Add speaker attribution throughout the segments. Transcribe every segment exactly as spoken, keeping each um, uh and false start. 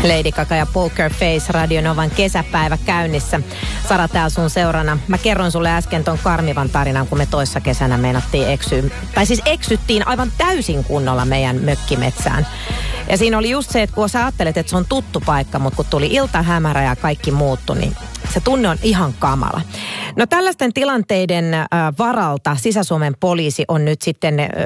Speaker 1: Lady Gaga ja Poker Face, Radio Novan kesäpäivä käynnissä. Sara täällä sun seurana. Mä kerron sulle äsken ton karmivan tarinan, kun me toissa kesänä meinattiin eksyä. Tai siis eksyttiin aivan täysin kunnolla meidän mökkimetsään. Ja siinä oli just se, että kun sä ajattelet, että se on tuttu paikka, mutta kun tuli ilta hämärä ja kaikki muuttui, niin se tunne on ihan kamala. No tällaisten tilanteiden äh, varalta Sisä-Suomen poliisi on nyt sitten äh,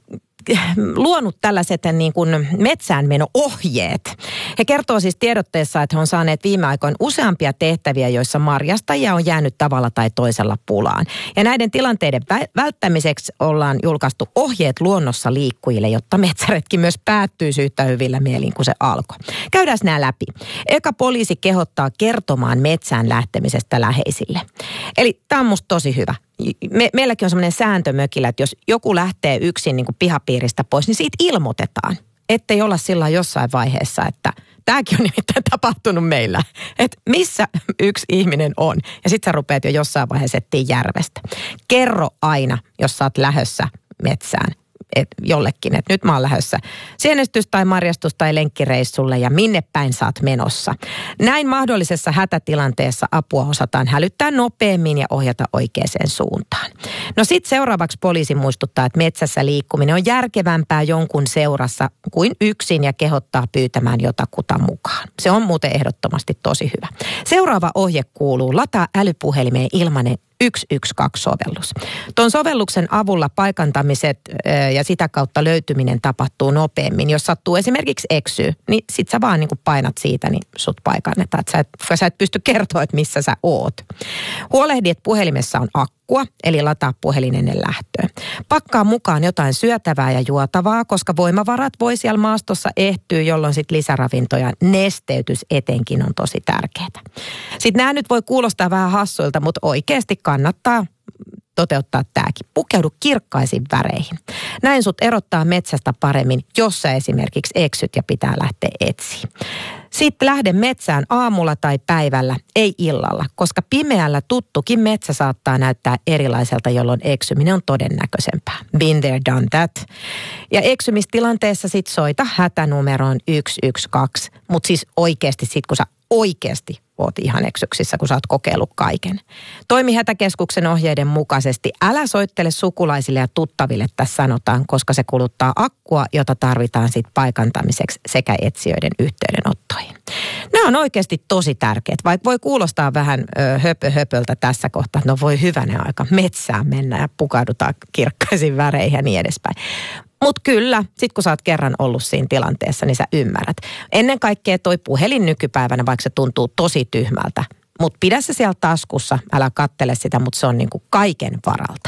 Speaker 1: luonut tällaiset niin kuin metsäänmeno-ohjeet. He kertoo siis tiedotteessa, että he on saaneet viime aikoina useampia tehtäviä, joissa marjastajia on jäänyt tavalla tai toisella pulaan. Ja näiden tilanteiden vä- välttämiseksi ollaan julkaistu ohjeet luonnossa liikkujille, jotta metsäretki myös päättyy yhtä hyvillä mielin kuin se alkoi. Käydään nämä läpi. Eka poliisi kehottaa kertomaan metsään lähtemisestä läheisille. Eli tämä on musta tosi hyvä. Me, meilläkin on semmoinen sääntö mökillä, että jos joku lähtee yksin niin kuin pihapiiristä pois, niin siitä ilmoitetaan. Ettei olla sillä jossain vaiheessa, että tämäkin on nimittäin tapahtunut meillä. Että missä yksi ihminen on. Ja sit sä rupeat jo jossain vaiheessa etsiä järvestä. Kerro aina, jos sä oot lähdössä metsään. Et jollekin, että nyt mä oon lähdössä sienestys- tai marjastus- tai lenkkireissulle ja minne päin sä oot menossa. Näin mahdollisessa hätätilanteessa apua osataan hälyttää nopeammin ja ohjata oikeaan suuntaan. No sit seuraavaksi poliisi muistuttaa, että metsässä liikkuminen on järkevämpää jonkun seurassa kuin yksin ja kehottaa pyytämään jotakuta mukaan. Se on muuten ehdottomasti tosi hyvä. Seuraava ohje kuuluu: lataa älypuhelimeen ilmanen yksi yksi kaksi-sovellus. Tuon sovelluksen avulla paikantamiset ja sitä kautta löytyminen tapahtuu nopeammin. Jos sattuu esimerkiksi eksyy, niin sit sä vaan niin kuin painat siitä, niin sut paikannetaan. Että sä et, sä et pysty kertoa, että missä sä oot. Huolehdi, että puhelimessa on akkua, eli lataa puhelin ennen lähtöä. Pakkaa mukaan jotain syötävää ja juotavaa, koska voimavarat voi siellä maastossa ehtyä, jolloin sit lisäravinto ja nesteytys etenkin on tosi tärkeää. Sitten nämä nyt voi kuulostaa vähän hassuilta, mutta oikeasti kannattaa toteuttaa tämäkin. Pukeudu kirkkaisiin väreihin. Näin sut erottaa metsästä paremmin, jos sä esimerkiksi eksyt ja pitää lähteä etsiä. Sitten lähde metsään aamulla tai päivällä, ei illalla, koska pimeällä tuttukin metsä saattaa näyttää erilaiselta, jolloin eksyminen on todennäköisempää. Been there, done that. Ja eksymistilanteessa sit soita hätänumeroon yksi yksi kaksi, mutta siis oikeasti sit kun sä oikeasti oot ihan eksyksissä, kun sä oot kokeillut kaiken. Toimi hätäkeskuksen ohjeiden mukaisesti. Älä soittele sukulaisille ja tuttaville, tässä sanotaan, koska se kuluttaa akkua, jota tarvitaan sit paikantamiseksi sekä etsijöiden yhteydenottoihin. Nämä on oikeasti tosi tärkeät, vaikka voi kuulostaa vähän ö, höpö höpöltä tässä kohtaa, no voi hyvänen aika metsään mennä ja pukaudutaan kirkkaisiin väreihin ja niin edespäin. Mutta kyllä, sit kun sä oot kerran ollut siinä tilanteessa, niin sä ymmärrät. Ennen kaikkea toi puhelin nykypäivänä, vaikka se tuntuu tosi tyhmältä. Mutta pidä se siellä taskussa, älä kattele sitä, mutta se on niinku kaiken varalta.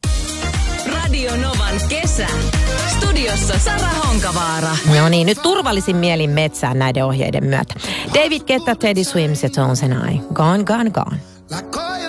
Speaker 2: Radio Novan kesä. Studiossa Sara Honkavaara.
Speaker 1: No niin, nyt turvallisin mielin metsään näiden ohjeiden myötä. David Guetta, Teddy Swims ja Tones and I. Gone, gone, gone.